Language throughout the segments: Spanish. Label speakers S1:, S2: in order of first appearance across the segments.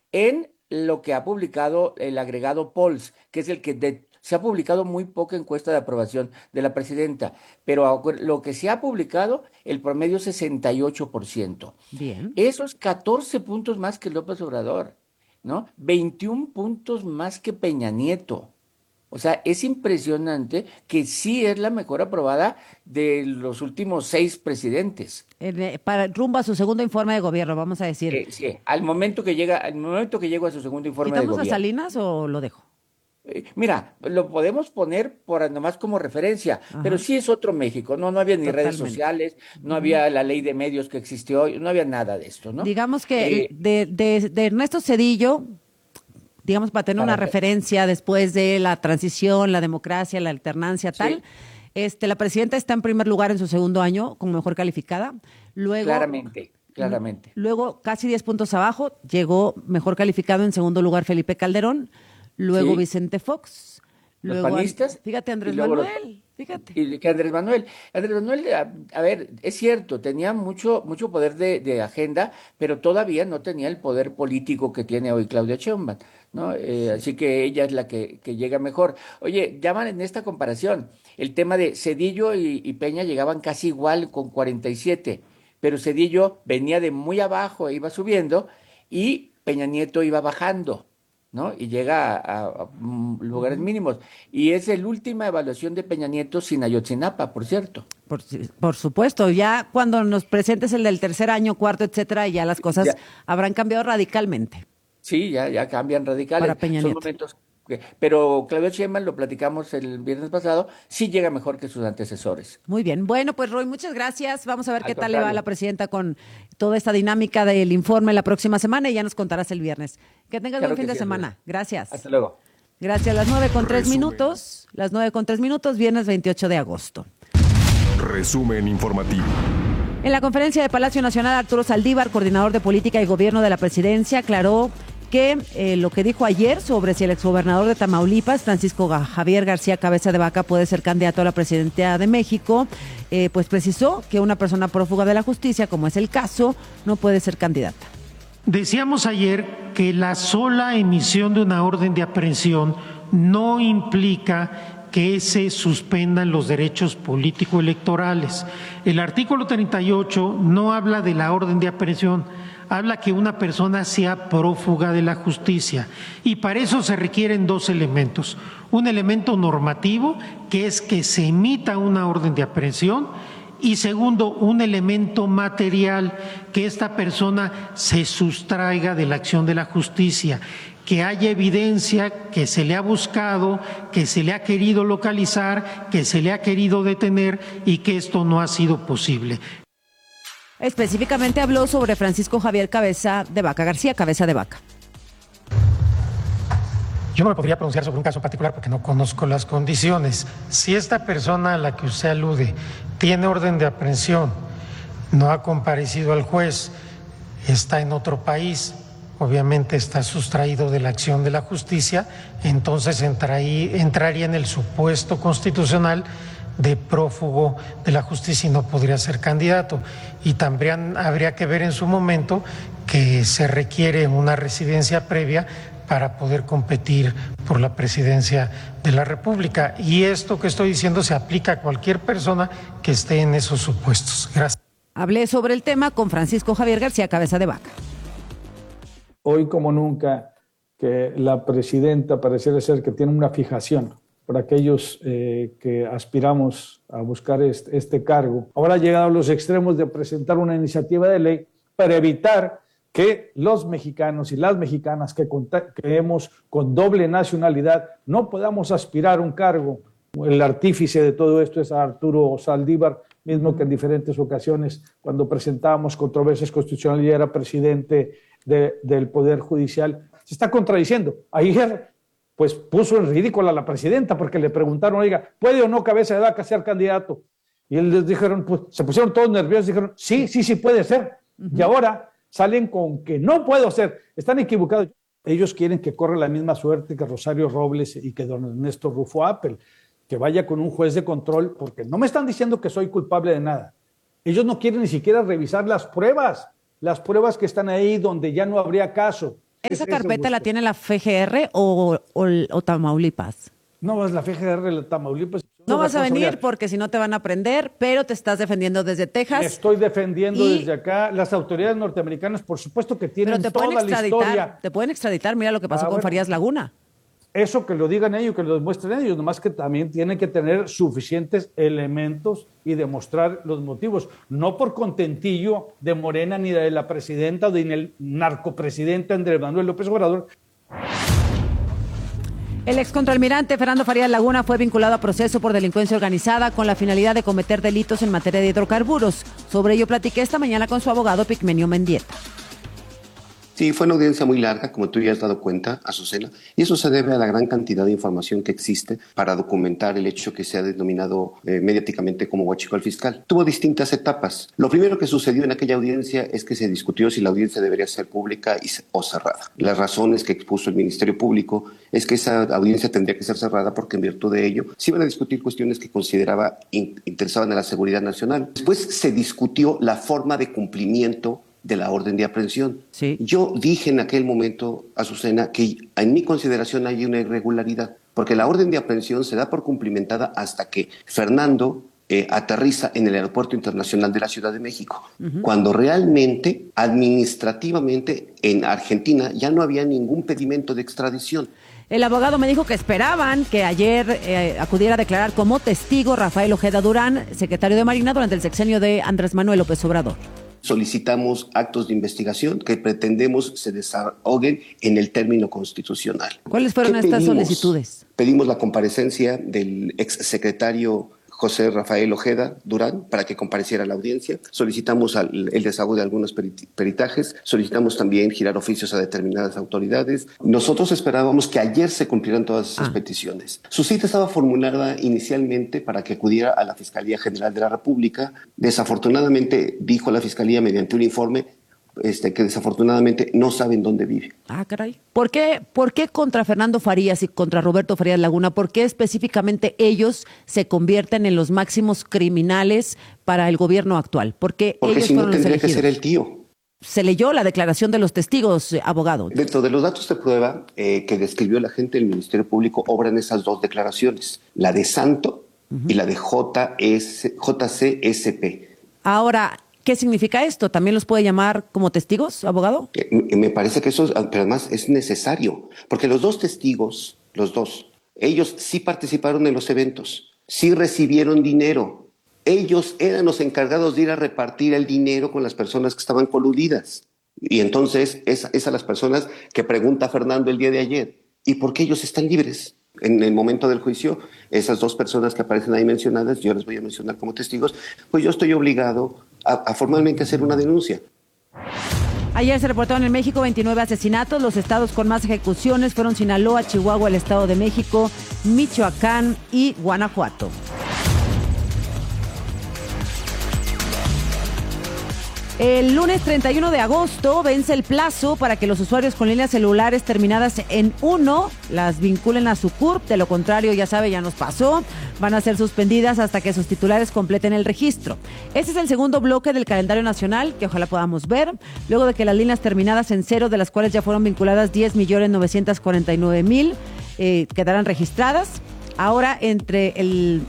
S1: en lo que ha publicado el agregado Polls, que es el que se ha publicado muy poca encuesta de aprobación de la presidenta, pero lo que se ha publicado, el promedio es 68%.
S2: Bien.
S1: Esos 14 puntos más que López Obrador, ¿no? 21 puntos más que Peña Nieto. O sea, es impresionante que sí es la mejor aprobada de los últimos 6 presidentes.
S2: Para rumbo a su segundo informe de gobierno, vamos a decir.
S1: Sí, al momento que llegó a su segundo informe de
S2: ¿Quitamos a
S1: gobierno.
S2: Salinas o lo dejo?
S1: Mira, lo podemos poner por nomás como referencia, pero
S2: Ajá,
S1: sí es otro México, no, no había ni redes
S2: totalmente.
S1: sociales, no
S2: Ujú.
S1: había la ley de medios que existió, no había nada de esto, ¿no?
S2: Digamos que
S1: Eh,
S2: de Ernesto Cedillo, digamos, para tener una
S1: para que,
S2: referencia después de la transición, la democracia, la alternancia, tal,
S1: sí,
S2: la presidenta está en primer lugar en su segundo año como mejor calificada. Luego,
S1: claramente, claramente.
S2: luego casi 10 puntos abajo, llegó mejor calificado en segundo lugar Felipe Calderón, luego
S1: Sí,
S2: Vicente Fox,
S1: los
S2: luego,
S1: panistas
S2: fíjate,
S1: y
S2: Andrés
S1: luego
S2: Manuel, fíjate.
S1: y que Andrés Manuel, a ver, es cierto, tenía mucho, mucho poder de agenda, pero todavía no tenía el poder político que tiene hoy Claudia Sheinbaum, ¿no? Así que ella es la que llega mejor. Oye, llaman en esta comparación, el tema de Cedillo y Peña llegaban casi igual con 47, pero Cedillo venía de muy abajo e iba subiendo y Peña Nieto iba bajando. ¿No? Y llega a lugares
S2: Ujú.
S1: mínimos. Y es la última evaluación de Peña Nieto sin Ayotzinapa, por cierto.
S2: Por supuesto, ya cuando nos presentes el del tercer año, cuarto, etcétera, ya las cosas
S1: Ya,
S2: habrán cambiado radicalmente
S1: sí, ya cambian
S2: para
S1: radicales.
S2: Peña
S1: Son
S2: Nieto.
S1: momentos pero Claudio Sheinbaum, lo platicamos el viernes pasado, sí llega mejor que sus antecesores.
S2: Muy bien. Bueno, pues Roy, muchas gracias. Vamos a ver qué
S1: Al
S2: tal le va a la
S1: contrario.
S2: presidenta con toda esta dinámica del informe la próxima semana y ya nos contarás el viernes. Que tengas buen
S1: Claro
S2: fin
S1: que
S2: de
S1: sí, Adela.
S2: semana. Gracias.
S1: Hasta luego.
S2: Gracias. Las 9:03
S3: Resumen.
S2: minutos. Las 9:03 minutos, viernes 28 de agosto.
S3: Resumen informativo.
S2: En la conferencia de Palacio Nacional, Arturo Saldívar, coordinador de política y gobierno de la presidencia, aclaró que lo que dijo ayer sobre si el exgobernador de Tamaulipas, Francisco Javier García Cabeza de Vaca, puede ser candidato a la presidencia de México, pues precisó que una persona prófuga de la justicia, como es el caso, no puede ser candidata.
S4: Decíamos ayer que la sola emisión de una orden de aprehensión no implica que se suspendan los derechos político-electorales. El artículo 38 no habla de la orden de aprehensión, habla que una persona sea prófuga de la justicia y para eso se requieren dos elementos. Un elemento normativo, que es que se emita una orden de aprehensión, y segundo, un elemento material, que esta persona se sustraiga de la acción de la justicia, que haya evidencia que se le ha buscado, que se le ha querido localizar, que se le ha querido detener y que esto no ha sido posible.
S2: Específicamente habló sobre Francisco Javier Cabeza de Vaca, García Cabeza de Vaca.
S4: Yo no me podría pronunciar sobre un caso particular porque no conozco las condiciones. Si esta persona a la que usted alude tiene orden de aprehensión, no ha comparecido al juez, está en otro país, obviamente está sustraído de la acción de la justicia, entonces entraría en el supuesto constitucional de prófugo de la justicia y no podría ser candidato. Y también habría que ver en su momento que se requiere una residencia previa para poder competir por la presidencia de la República. Y esto que estoy diciendo se aplica a cualquier persona que esté en esos supuestos. Gracias.
S2: Hablé sobre el tema con Francisco Javier García Cabeza de Vaca.
S5: Hoy como nunca que la presidenta pareciera ser que tiene una fijación por aquellos que aspiramos a buscar este cargo. Ahora ha llegado a los extremos de presentar una iniciativa de ley para evitar que los mexicanos y las mexicanas que creemos con doble nacionalidad no podamos aspirar a un cargo. El artífice de todo esto es Arturo Saldívar, mismo que en diferentes ocasiones, cuando presentábamos controversias constitucionales y era presidente del Poder Judicial, se está contradiciendo. Ayer, pues puso en ridículo a la presidenta porque le preguntaron, oiga, ¿puede o no Cabeza de Vaca ser candidato? Y él les dijeron, pues se pusieron todos nerviosos, dijeron, sí, sí, sí puede ser. Y ahora salen con que no puedo ser. Están equivocados. Ellos quieren que corra la misma suerte que Rosario Robles y que don Ernesto Rufo Appel, que vaya con un juez de control, porque no me están diciendo que soy culpable de nada. Ellos no quieren ni siquiera revisar las pruebas que están ahí donde ya no habría caso.
S2: ¿Esa
S5: Eso
S2: carpeta la
S5: busco.
S2: tiene la FGR o Tamaulipas?
S5: No, es la FGR de Tamaulipas.
S2: No
S5: Otra
S2: vas a
S5: cosa,
S2: venir
S5: mira,
S2: porque si no te van a prender, pero te estás defendiendo desde
S5: me
S2: Texas.
S5: estoy defendiendo
S2: Y-
S5: desde acá. Las autoridades norteamericanas, por supuesto que
S2: Pero
S5: tienen
S2: te pueden
S5: toda la
S2: extraditar.
S5: historia.
S2: Te pueden extraditar. Mira lo que pasó
S5: Ah,
S2: con
S5: bueno.
S2: Farías Laguna.
S5: Eso que lo digan ellos, que lo demuestren ellos, nomás que también tienen que tener suficientes elementos y demostrar los motivos, no por contentillo de Morena ni de la presidenta o del narcopresidente Andrés Manuel López Obrador.
S2: El excontralmirante Fernando Farías Laguna fue vinculado a proceso por delincuencia organizada con la finalidad de cometer delitos en materia de hidrocarburos. Sobre ello platiqué esta mañana con su abogado Pigmenio Mendieta.
S6: Sí, fue una audiencia muy larga, como tú ya has dado cuenta, Azucena, y eso se debe a la gran cantidad de información que existe para documentar el hecho que se ha denominado mediáticamente como huachicoleo al fiscal. Tuvo distintas etapas. Lo primero que sucedió en aquella audiencia es que se discutió si la audiencia debería ser pública o cerrada. Las razones que expuso el Ministerio Público es que esa audiencia tendría que ser cerrada porque en virtud de ello se iban a discutir cuestiones que consideraba interesaban a la seguridad nacional. Después se discutió la forma de cumplimiento de la orden de aprehensión.
S2: Sí.
S6: Yo dije en aquel momento, Azucena, que en mi consideración hay una irregularidad, porque la orden de aprehensión se da por cumplimentada hasta que Fernando aterriza en el Aeropuerto Internacional de la Ciudad de México, cuando realmente, administrativamente, en Argentina ya no había ningún pedimento de extradición.
S2: El abogado me dijo que esperaban que ayer acudiera a declarar como testigo Rafael Ojeda Durán, secretario de Marina durante el sexenio de Andrés Manuel López Obrador.
S6: Solicitamos actos de investigación que pretendemos se desahoguen en el término constitucional.
S2: ¿Cuáles fueron
S6: ¿Qué
S2: estas
S6: pedimos?
S2: solicitudes?
S6: Pedimos la comparecencia del exsecretario José Rafael Ojeda Durán para que compareciera a la audiencia. Solicitamos el desahogo de algunos peritajes. Solicitamos también girar oficios a determinadas autoridades. Nosotros esperábamos que ayer se cumplieran todas esas peticiones. Su cita estaba formulada inicialmente para que acudiera a la Fiscalía General de la República. Desafortunadamente, dijo la Fiscalía mediante un informe que desafortunadamente no saben dónde vive.
S2: Ah, caray. ¿Por qué contra Fernando Farías y contra Roberto Farías Laguna? ¿Por qué específicamente ellos se convierten en los máximos criminales para el gobierno actual? Porque ellos
S6: si no
S2: fueron los
S6: tendría que
S2: elegidos.
S6: ser el tío.
S2: Se leyó la declaración de los testigos, abogado.
S6: Dentro de los datos de prueba que describió la gente del Ministerio Público obran esas dos declaraciones, la de Santo y la de JCSP.
S2: Ahora, ¿qué significa esto? ¿También los puede llamar como testigos, abogado?
S6: Me parece que eso, pero además es necesario, porque los dos testigos, ellos sí participaron en los eventos, sí recibieron dinero. Ellos eran los encargados de ir a repartir el dinero con las personas que estaban coludidas. Y entonces es a las personas que pregunta Fernando el día de ayer, ¿y por qué ellos están libres? En el momento del juicio, esas dos personas que aparecen ahí mencionadas, yo las voy a mencionar como testigos, pues yo estoy obligado a formalmente hacer una denuncia.
S2: Ayer se reportaron en México 29 asesinatos. Los estados con más ejecuciones fueron Sinaloa, Chihuahua, el Estado de México, Michoacán y Guanajuato. El lunes 31 de agosto vence el plazo para que los usuarios con líneas celulares terminadas en 1 las vinculen a su CURP. De lo contrario, ya sabe, ya nos pasó. Van a ser suspendidas hasta que sus titulares completen el registro. Este es el segundo bloque del calendario nacional que ojalá podamos ver. Luego de que las líneas terminadas en 0, de las cuales ya fueron vinculadas 10.949.000, quedarán registradas. Ahora entre el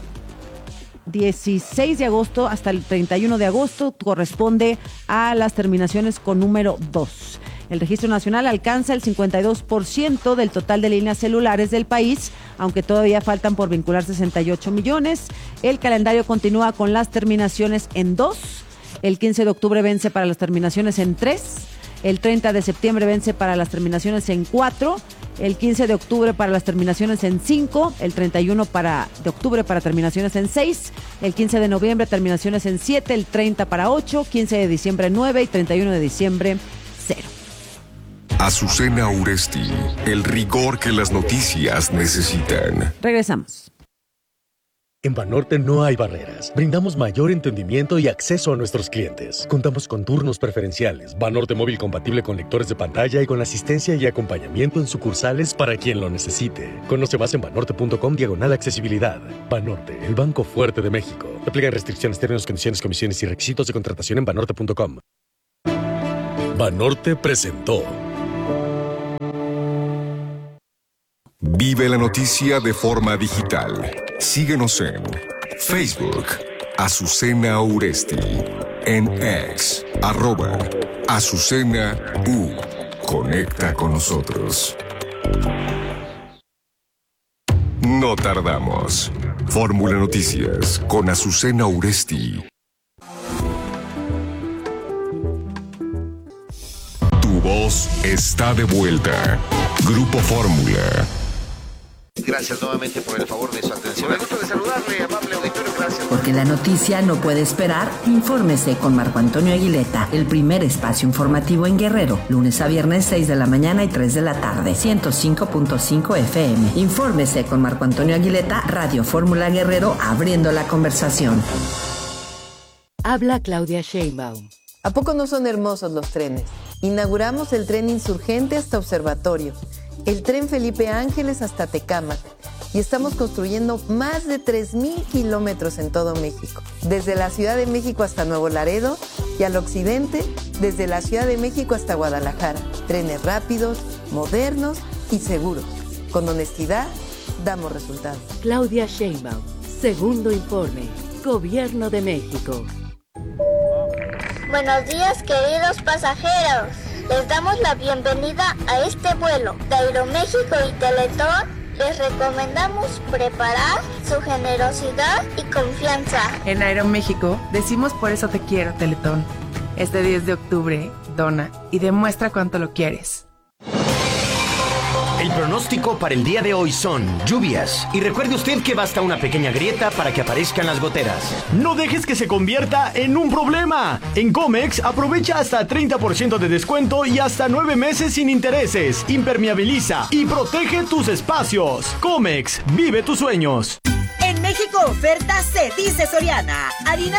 S2: 16 de agosto hasta el 31 de agosto corresponde a las terminaciones con número 2. El registro nacional alcanza el 52% del total de líneas celulares del país, aunque todavía faltan por vincular 68 millones. El calendario continúa con las terminaciones en 2. El 15 de octubre vence para las terminaciones en 3. El 30 de septiembre vence para las terminaciones en 4. El 15 de octubre para las terminaciones en 5, el 31 de octubre para terminaciones en 6, el 15 de noviembre terminaciones en 7, el 30 para 8, 15 de diciembre 9 y 31 de diciembre 0.
S3: Azucena Uresti, el rigor que las noticias necesitan.
S2: Regresamos.
S7: En Banorte no hay barreras. Brindamos mayor entendimiento y acceso a nuestros clientes. Contamos con turnos preferenciales, Banorte móvil compatible con lectores de pantalla y con asistencia y acompañamiento en sucursales para quien lo necesite. Conoce más en banorte.com/accesibilidad. Banorte, el banco fuerte de México. Aplican restricciones, términos, condiciones, comisiones y requisitos de contratación en banorte.com. Banorte presentó
S3: Vive la noticia de forma digital. Síguenos en Facebook, Azucena Uresti. En X, @Azucena U. Conecta con nosotros. No tardamos. Fórmula Noticias con Azucena Uresti. Tu voz está de vuelta. Grupo Fórmula.
S8: Gracias nuevamente por el favor de su atención. Me gusta de saludarle, amable auditorio, gracias.
S9: Porque la noticia no puede esperar, infórmese con Marco Antonio Aguileta, el primer espacio informativo en Guerrero, lunes a viernes 6 de la mañana y 3 de la tarde, 105.5 FM. Infórmese con Marco Antonio Aguileta, Radio Fórmula Guerrero, abriendo la conversación.
S10: Habla Claudia Sheinbaum.
S11: ¿A poco no son hermosos los trenes? Inauguramos el tren Insurgente hasta Observatorio, el tren Felipe Ángeles hasta Tecámac y estamos construyendo más de 3,000 kilómetros en todo México, desde la Ciudad de México hasta Nuevo Laredo y al occidente, desde la Ciudad de México hasta Guadalajara. Trenes rápidos, modernos y seguros. Con honestidad, damos resultados.
S10: Claudia Sheinbaum, segundo informe, Gobierno de México.
S12: Buenos días, queridos pasajeros. Les damos la bienvenida a este vuelo de Aeroméxico y Teletón. Les recomendamos preparar su generosidad y confianza.
S13: En Aeroméxico decimos por eso te quiero, Teletón. Este 10 de octubre, dona y demuestra cuánto lo quieres.
S14: El pronóstico para el día de hoy son lluvias. Y recuerde usted que basta una pequeña grieta para que aparezcan las goteras.
S15: No dejes que se convierta en un problema. En Comex aprovecha hasta 30% de descuento y hasta 9 meses sin intereses. Impermeabiliza y protege tus espacios. Comex, vive tus sueños.
S16: En México oferta se dice Soriana. Harina